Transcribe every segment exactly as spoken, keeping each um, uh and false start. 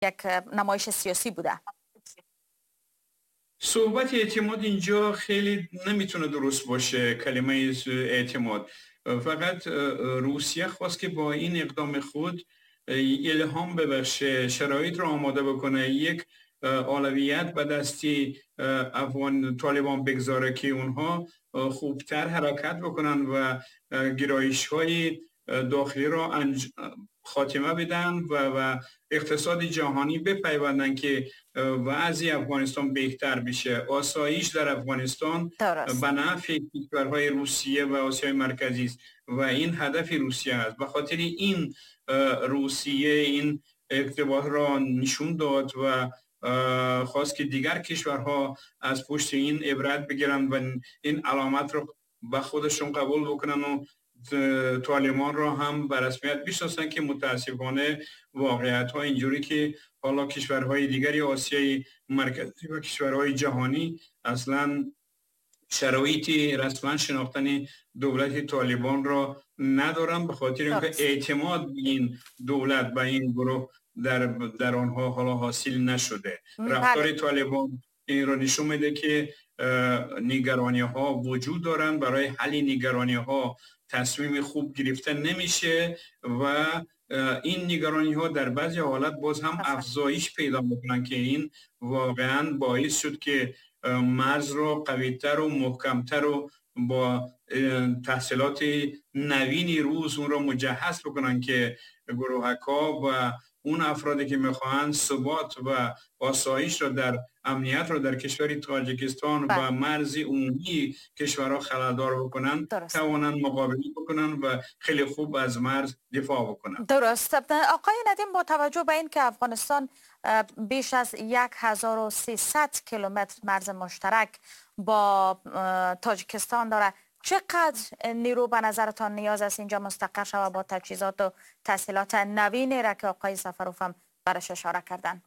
یک نمایش سیاسی بوده. صحبت اعتماد اینجا خیلی نمیتونه درست باشه، کلمه اعتماد. فقط روسیه خواست که با این اقدام خود الهام ببخشه، شرایط رو آماده بکنه، یک اولویت به دستی افغان طالبان بگذاره که اونها خوبتر حرکت بکنن و گرایش های داخلی را انج... خاتمه بدن و, و اقتصاد جهانی بپیوندن که وضع افغانستان بهتر بشه. آسایش در افغانستان به نفع کشورهای روسیه و آسیای مرکزی است و این هدف روسیه است. به خاطر این روسیه این اقتباس را نشون داد و خواست که دیگر کشورها از پشت این عبرت بگیرن و این علامت را به خودشون قبول بکنن و طالبان را هم به رسمیت بشناسن که متاسفانه واقعیت ها اینجوری که حالا کشورهای دیگری آسیای مرکزی و کشورهای جهانی اصلا شرایطی رسما شناختن دولت طالبان را ندارن، به خاطر اینکه اعتماد به این دولت به این گروه در در آنها حالا حاصل نشده. رفتار طالبان این را نشون میده که نگرانی ها وجود دارن، برای حل نگرانی ها تصمیم خوب گرفته نمیشه و این نگرانی ها در بعضی حالت باز هم افزایش پیدا میکنن که این واقعا باعث شد که مرز رو قویتر و محکمتر و با تحصیلات نوین روز اون رو مجهز بکنن که گروهکا و اون افرادی که میخواهند ثبات و آسایش را در امنیت را در کشور تاجیکستان بله. و مرز عمومی کشورها خلل‌دار بکنن توانند مقابله بکنن و خیلی خوب از مرز دفاع بکنن. درست. آقای ندیم، با توجه به این که افغانستان بیش از هزار و سیصد کیلومتر مرز مشترک با تاجیکستان داره، چقدر نیرو به نظرتان نیاز است اینجا مستقر شود با تجهیزات و تسهیلات نوینی را که آقای سفروف هم برش اشاره کردن؟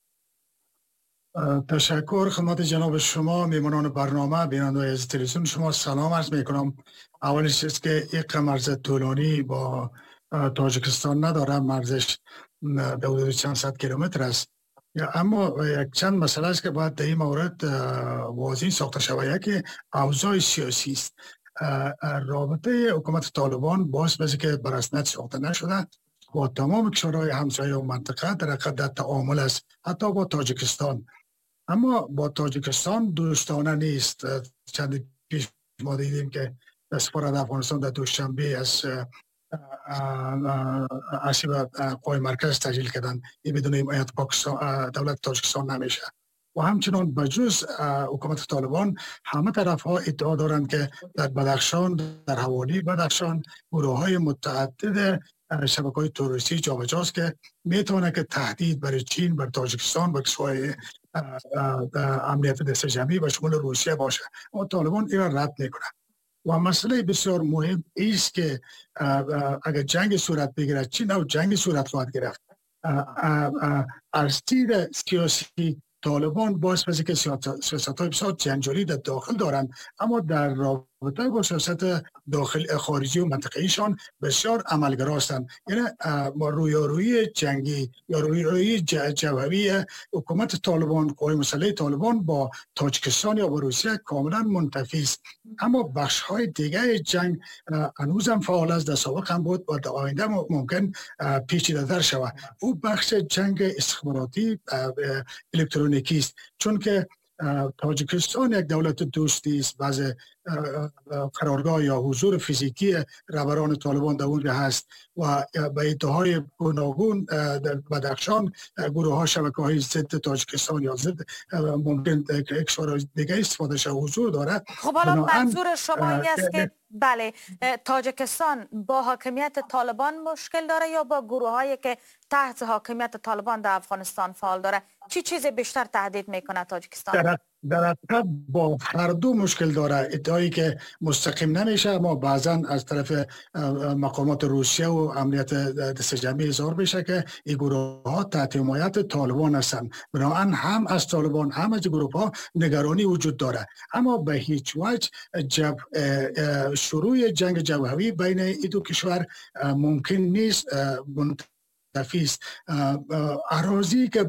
تشکر خدمت جناب شما، میمانان برنامه، بیننده از تلویزیون شما سلام عرض میکنم. اولش است که یک مرز طولانی با تاجیکستان نداره، مرزش به حدود چند صد کیلومتر است، اما یک چند مسئله است که باید در این مورد واضح ساخته شود. یکی اوضاع سیاسی است. رابطه حکومت طالبان باعث بشه که به رسمیت ساخته نشده با تمام کشورهای همسایه و منطقه در حد تعامل است، حتی با تاجیکستان. اما با تاجیکستان دوستانه نیست. چند پیش ما دیدیم که سفارت افغانستان در دوشنبه از اسیب قوای مرکز تجلیل کردن، این بدون حمایت پاکستان دولت تاجیکستان نمیشه. و همچنان بجز حکومت طالبان همه طرف ها ادعا دارند که در بدخشان، در حوالی بدخشان گروه های متعدد شبکه های تروریستی جابجاست که میتونه که تهدید برای چین، بر تاجیکستان و کشورهای امنیت دست جمعی و شمول روسیه باشه و طالبان این را رد میکنه. و مسئله بسیار مهم است که اگر جنگ صورت بگیرد، چی نوع جنگ صورت خواهد گرفت؟ از تیر سیاسی طالبان باعث بشه که سیاست های بسیار جنجالی در داخل دارند، اما در رابطه با سیاست داخل خارجی و منطقه‌ایشان بسیار عملگرا هستند. یعنی رویارویی جنگی یا رویارویی جوهری حکومت طالبان، قوای مسلح طالبان با تاجیکستان یا با روسیه کاملا منتفی است. اما بخش های دیگه جنگ هنوزم فعال است، در سابق هم بود و در آینده ممکن پیچیده‌تر شود. او بخش جنگ استخباراتی الکترونیکی است، چون که تاجیکستان یک دولت دوستی است، بعض قرارگاه یا حضور فیزیکی رهبران طالبان در اونجا هست و به ادعاهای گوناگون در بدخشان گروه ها شبکه های ضد تاجیکستان یا ضد ممکن کشور دیگه استفاده شه حضور داره. خب حالا منظور شما این است که بله تاجیکستان با حاکمیت طالبان مشکل داره یا با گروه هایی که تحت حاکمیت طالبان در افغانستان فعال داره؟ چی چیز بیشتر تهدید میکنه تاجیکستان؟ در در حقیقت با هر دو مشکل داره. ادعایی که مستقیم نمیشه اما بعضا از طرف مقامات روسیه و امنیت دست جمعی اظهار بشه که این گروه ها تحت حمایت طالبان هستند. بنابراین هم از طالبان هم از گروه ها نگرانی وجود داره، اما به هیچ وجه جب شروع جنگ جوهری بین این دو کشور ممکن نیست. هدفی است. اراضی که